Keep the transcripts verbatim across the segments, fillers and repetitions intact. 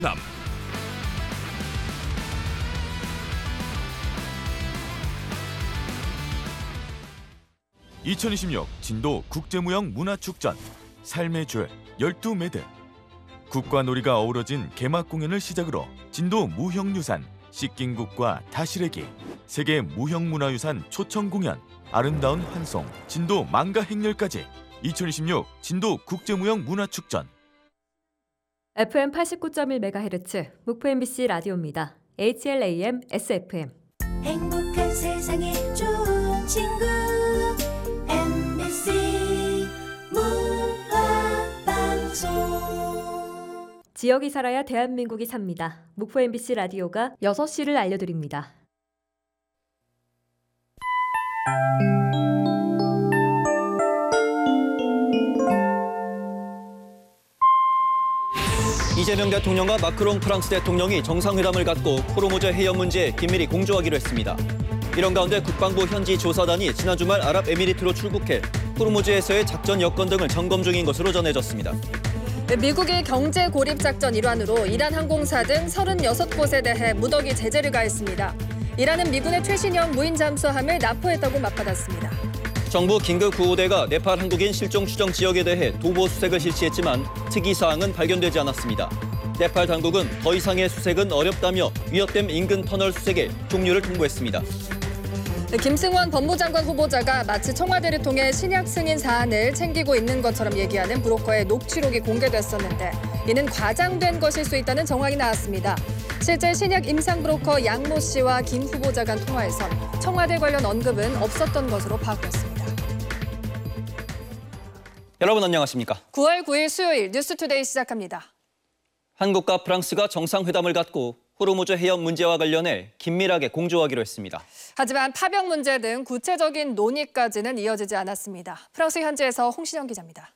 남 이천이십육 진도 국제무형문화축전 삶의 줄 열두 매듭 국과 놀이가 어우러진 개막 공연을 시작으로 진도 무형유산 씻긴국과 다시래기 세계 무형문화유산 초청 공연 아름다운 환송 진도 망가 행렬까지 이천이십육 진도 국제무형문화축전 에프엠 팔십구 점 일 메가헤르츠 목포 엠비씨 라디오입니다. 에이치엘에이엠 에스에프엠 행복한 세상에 좋은 친구 엠비씨 문화방송 지역이 살아야 대한민국이 삽니다. 목포 엠비씨 라디오가 여섯 시를 알려드립니다. 이재명 대통령과 마크롱 프랑스 대통령이 정상회담을 갖고 호르무즈 해협 문제에 긴밀히 공조하기로 했습니다. 이런 가운데 국방부 현지 조사단이 지난 주말 아랍에미리트로 출국해 호르무즈에서의 작전 여건 등을 점검 중인 것으로 전해졌습니다. 미국이 경제 고립 작전 일환으로 이란 항공사 등 서른여섯 곳에 대해 무더기 제재를 가했습니다. 이란은 미군의 최신형 무인 잠수함을 납포했다고 맞받았습니다. 정부 긴급 구호대가 네팔 한국인 실종 추정 지역에 대해 도보 수색을 실시했지만 특이 사항은 발견되지 않았습니다. 네팔 당국은 더 이상의 수색은 어렵다며 위협댐 인근 터널 수색에 종료를 통보했습니다. 김승원 법무장관 후보자가 마치 청와대를 통해 신약 승인 사안을 챙기고 있는 것처럼 얘기하는 브로커의 녹취록이 공개됐었는데 이는 과장된 것일 수 있다는 정황이 나왔습니다. 실제 신약 임상 브로커 양모 씨와 김 후보자 간 통화에선 청와대 관련 언급은 없었던 것으로 파악됐습니다. 여러분 안녕하십니까? 구월 구일 수요일 뉴스투데이 시작합니다. 한국과 프랑스가 정상회담을 갖고 호르무즈 해협 문제와 관련해 긴밀하게 공조하기로 했습니다. 하지만 파병 문제 등 구체적인 논의까지는 이어지지 않았습니다. 프랑스 현지에서 홍신영 기자입니다.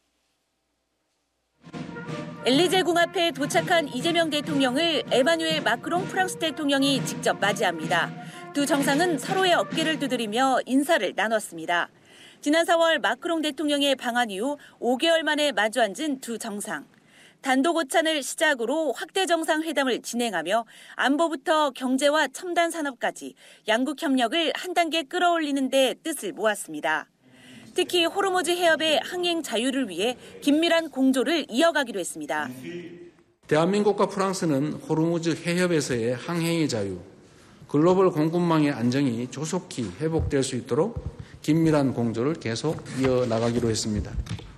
엘리제 궁 앞에 도착한 이재명 대통령을 에마뉴엘 마크롱 프랑스 대통령이 직접 맞이합니다. 두 정상은 서로의 어깨를 두드리며 인사를 나눴습니다. 지난 사월 마크롱 대통령의 방한 이후 오 개월 만에 마주 앉은 두 정상. 단독 오찬을 시작으로 확대 정상회담을 진행하며 안보부터 경제와 첨단 산업까지 양국 협력을 한 단계 끌어올리는 데 뜻을 모았습니다. 특히 호르무즈 해협의 항행 자유를 위해 긴밀한 공조를 이어가기로 했습니다. 대한민국과 프랑스는 호르무즈 해협에서의 항행의 자유, 글로벌 공급망의 안정이 조속히 회복될 수 있도록 긴밀한 공조를 계속 이어나가기로 했습니다.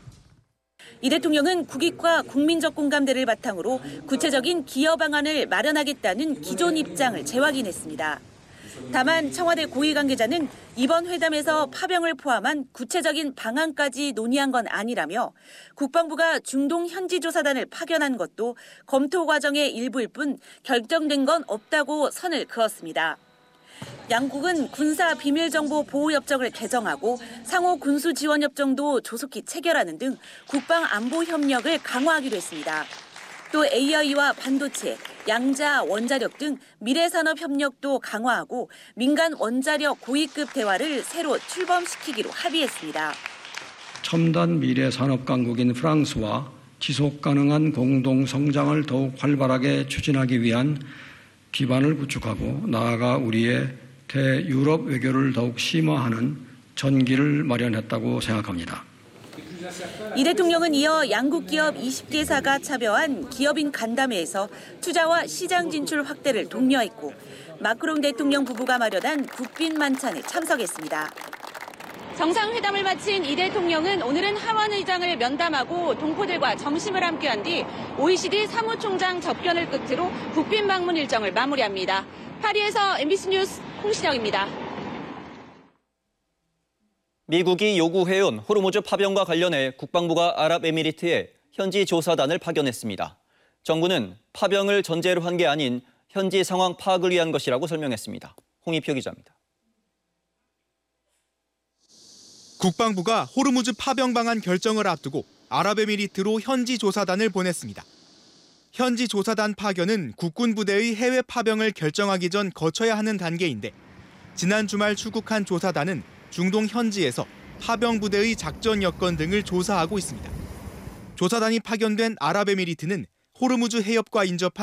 이 대통령은 국익과 국민적 공감대를 바탕으로 구체적인 기여 방안을 마련하겠다는 기존 입장을 재확인했습니다. 다만 청와대 고위 관계자는 이번 회담에서 파병을 포함한 구체적인 방안까지 논의한 건 아니라며 국방부가 중동 현지조사단을 파견한 것도 검토 과정의 일부일 뿐 결정된 건 없다고 선을 그었습니다. 양국은 군사 비밀정보 보호협정을 개정하고 상호 군수지원협정도 조속히 체결하는 등 국방 안보 협력을 강화하기로 했습니다. 또 에이아이와 반도체, 양자, 원자력 등 미래산업 협력도 강화하고 민간 원자력 고위급 대화를 새로 출범시키기로 합의했습니다. 첨단 미래산업 강국인 프랑스와 지속가능한 공동성장을 더욱 활발하게 추진하기 위한 기반을 구축하고 나아가 우리의 대유럽 외교를 더욱 심화하는 전기를 마련했다고 생각합니다. 이 대통령은 이어 양국 기업 이십 개사가 참여한 기업인 간담회에서 투자와 시장 진출 확대를 독려했고 마크롱 대통령 부부가 마련한 국빈 만찬에 참석했습니다. 정상회담을 마친 이 대통령은 오늘은 하원 의장을 면담하고 동포들과 점심을 함께한 뒤 오이시디 사무총장 접견을 끝으로 국빈 방문 일정을 마무리합니다. 파리에서 엠비씨 뉴스 홍신영입니다. 미국이 요구해온 호르무즈 파병과 관련해 국방부가 아랍에미리트에 현지 조사단을 파견했습니다. 정부는 파병을 전제로 한 게 아닌 현지 상황 파악을 위한 것이라고 설명했습니다. 홍익표 기자입니다. 국방부가 호르무즈 파병 방안 결정을 앞두고 아랍에미리트로 현지 조사단을 보냈습니다. 현지 조사단 파견은 국군 부대의 해외 파병을 결정하기 전 거쳐야 하는 단계인데 지난 주말 출국한 조사단은 중동 현지에서 파병 부대의 작전 여건 등을 조사하고 있습니다. 조사단이 파견된 아랍에미리트는 호르무즈 해협과 인접한